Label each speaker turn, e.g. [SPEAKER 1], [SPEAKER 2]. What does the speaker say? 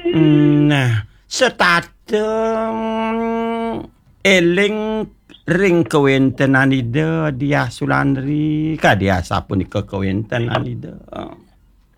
[SPEAKER 1] Nah, setatem eling ring kawintenan ida dia Sulandri ka dia sapun ke kawintenan ida.